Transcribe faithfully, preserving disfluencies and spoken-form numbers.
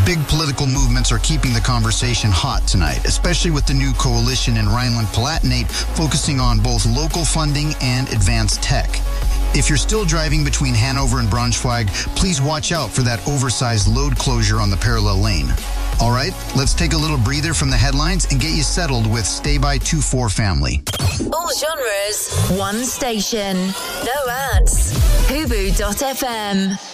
Big political movements are keeping the conversation hot tonight, especially with the new coalition in Rhineland-Palatinate focusing on both local funding and advanced tech. If you're still driving between Hanover and Braunschweig, please watch out for that oversized load closure on the parallel lane. All right, let's take a little breather from the headlines and get you settled with Stay By two four Family. All genres, one station, no ads. Hubu dot f m.